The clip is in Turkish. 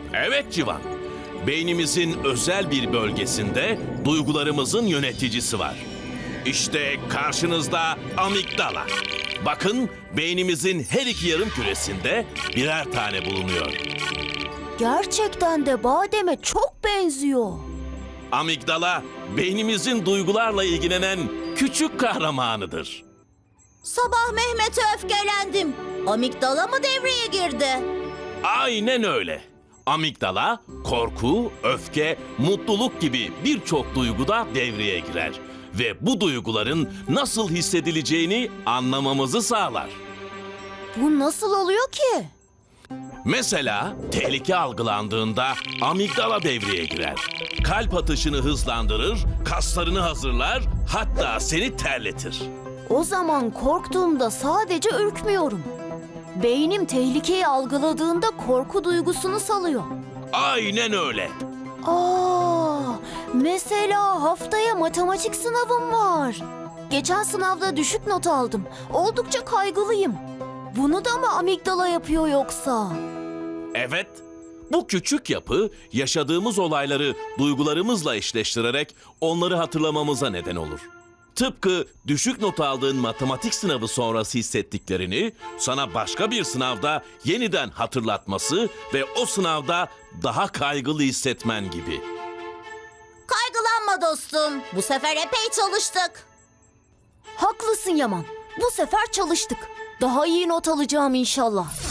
Evet Civan. Beynimizin özel bir bölgesinde duygularımızın yöneticisi var. İşte karşınızda amigdala. Bakın, beynimizin her iki yarım küresinde birer tane bulunuyor. Gerçekten de bademe çok benziyor. Amigdala, beynimizin duygularla ilgilenen küçük kahramanıdır. Sabah Mehmet'e öfkelendim. Amigdala mı devreye girdi? Aynen öyle. Amigdala, korku, öfke, mutluluk gibi birçok duyguda devreye girer. Ve bu duyguların nasıl hissedileceğini anlamamızı sağlar. Bu nasıl oluyor ki? Mesela tehlike algılandığında amigdala devreye girer. Kalp atışını hızlandırır, kaslarını hazırlar, hatta seni terletir. O zaman korktuğumda sadece ürkmüyorum. Beynim tehlikeyi algıladığında korku duygusunu salıyor. Aynen öyle. Mesela haftaya matematik sınavım var. Geçen sınavda düşük not aldım. Oldukça kaygılıyım. Bunu da mı amigdala yapıyor yoksa? Evet, bu küçük yapı yaşadığımız olayları duygularımızla eşleştirerek onları hatırlamamıza neden olur. Tıpkı düşük not aldığın matematik sınavı sonrası hissettiklerini sana başka bir sınavda yeniden hatırlatması ve o sınavda daha kaygılı hissetmen gibi. Kaygılanma dostum. Bu sefer epey çalıştık. Haklısın Yaman. Bu sefer çalıştık. Daha iyi not alacağım inşallah.